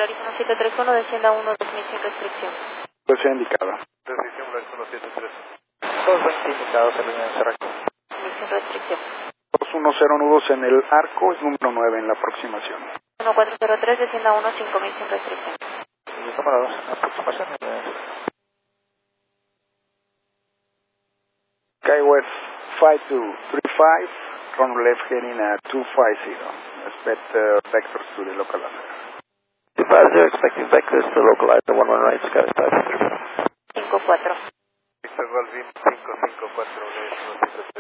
Polaris 1731, descienda 1, 2000 sin restricción. Pues sea indicado. Restricción Polaris 1731. 220 indicados en línea de cerraco. 2000 sin restricción. 210 nudos en el arco, es número 9 en la aproximación. 1403, descienda 1, 5000 sin restricción. Y número 2 en la aproximación. Skywest 5235, run left heading at 250. Expect vectors to the local area. 250, expecting vectors to localize the 11 right, Sky 535. 54. Victor Golf 554,